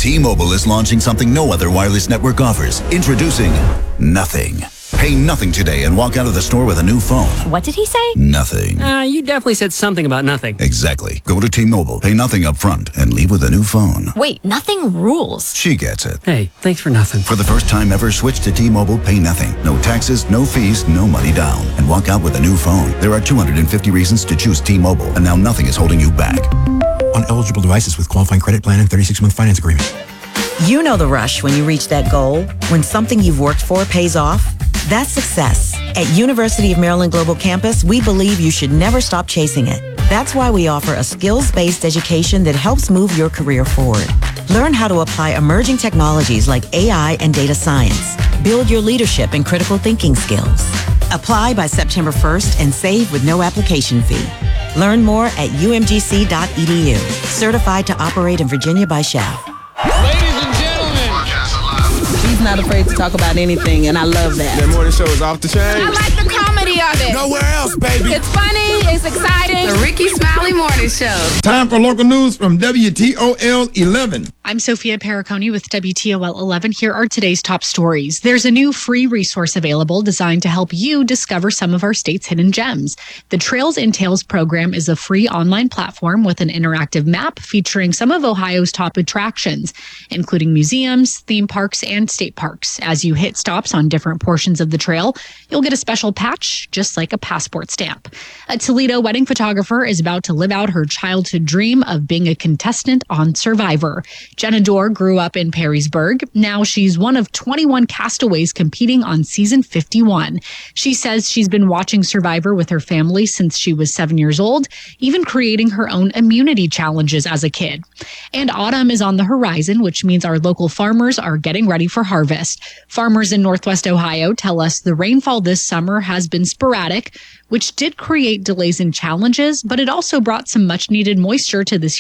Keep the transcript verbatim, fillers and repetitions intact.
T-Mobile is launching something no other wireless network offers. Introducing Nothing. Pay nothing today and walk out of the store with a new phone. What did he say? Nothing. Uh, you definitely said something about nothing. Exactly. Go to T-Mobile, pay nothing up front, and leave with a new phone. Wait, nothing rules. She gets it. Hey, thanks for nothing. For the first time ever, switch to T-Mobile, pay nothing. No taxes, no fees, no money down. And walk out with a new phone. There are two hundred fifty reasons to choose T-Mobile, and now nothing is holding you back. On eligible devices with qualifying credit plan and thirty-six month finance agreement. You know the rush when you reach that goal, when something you've worked for pays off. That's success. At University of Maryland Global Campus, we believe you should never stop chasing it. That's why we offer a skills-based education that helps move your career forward. Learn how to apply emerging technologies like A I and data science. Build your leadership and critical thinking skills. Apply by September first and save with no application fee. Learn more at u m g c dot e d u. Certified to operate in Virginia by S H A F. Ladies and gentlemen, she's not afraid to talk about anything, and I love that. That morning show is off the chain. I like the comedy of it. Nowhere else, baby. It's funny, it's exciting. The Ricky Smiley Morning Show. Time for local news from W T O L eleven. I'm Sophia Pericone with W T O L eleven. Here are today's top stories. There's a new free resource available designed to help you discover some of our state's hidden gems. The Trails in Tales program is a free online platform with an interactive map featuring some of Ohio's top attractions, including museums, theme parks, and state parks. As you hit stops on different portions of the trail, you'll get a special patch, just like a passport stamp. A Toledo wedding photographer is about to live out her childhood dream of being a contestant on Survivor. Jenna Dorr grew up in Perrysburg. Now she's one of twenty-one castaways competing on season fifty-one. She says she's been watching Survivor with her family since she was seven years old, even creating her own immunity challenges as a kid. And autumn is on the horizon, which means our local farmers are getting ready for harvest. Farmers in Northwest Ohio tell us the rainfall this summer has been sporadic, which did create delays and challenges, but it also brought some much needed moisture to this